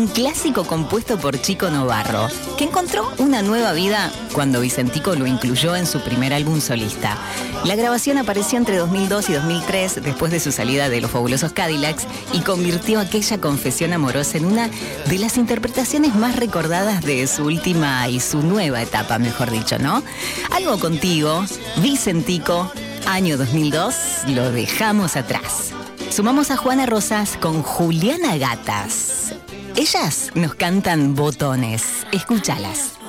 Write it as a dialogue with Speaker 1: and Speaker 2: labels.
Speaker 1: un clásico compuesto por Chico Novarro, que encontró una nueva vida cuando Vicentico lo incluyó en su primer álbum solista. La grabación apareció entre 2002 y 2003, después de su salida de Los Fabulosos Cadillacs, y convirtió aquella confesión amorosa en una de las interpretaciones más recordadas de su última y su nueva etapa, mejor dicho, ¿no? Algo contigo, Vicentico, año 2002, lo dejamos atrás. Sumamos a Juana Rosas con Juliana Gatas. Ellas nos cantan Botones. Escúchalas.